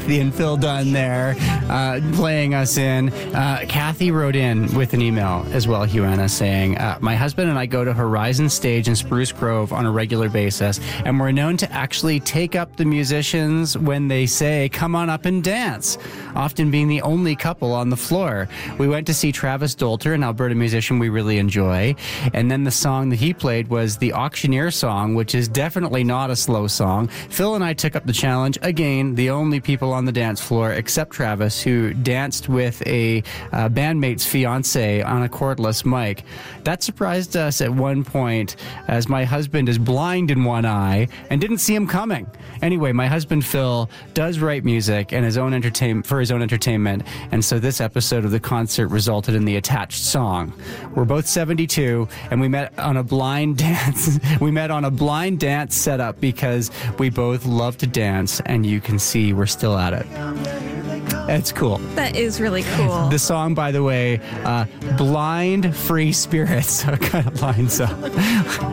Kathy and Phil Dunn there playing us in. Kathy wrote in with an email as well, Huana, saying, my husband and I go to Horizon Stage in Spruce Grove on a regular basis, and we're known to actually take up the musicians when they say, come on up and dance, often being the only couple on the floor. We went to see Travis Dolter, an Alberta musician we really enjoy, and then the song that he played was the Auctioneer song, which is definitely not a slow song. Phil and I took up the challenge, again, the only people on the dance floor except Travis, who danced with a bandmate's fiance on a cordless mic. That surprised us at one point, as my husband is blind in one eye and didn't see him coming. Anyway, my husband Phil does write music and for his own entertainment, and so this episode of the concert resulted in the attached song. We're both 72, and we met on a blind dance. We met on a blind dance setup because we both love to dance, and you can see we're still at it. It's cool. That is really cool. The song, by the way, Blind Free Spirits, kind of lines up.